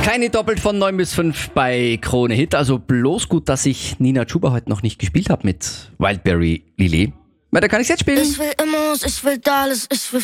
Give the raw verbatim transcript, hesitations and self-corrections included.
Keine doppelt von neun bis fünf bei Krone Hit. Also bloß gut, dass ich Nina Chuba heute noch nicht gespielt habe mit Wildberry Lillet. Weil da kann ich jetzt spielen. Ich will Immos, ich will Dallas, ich will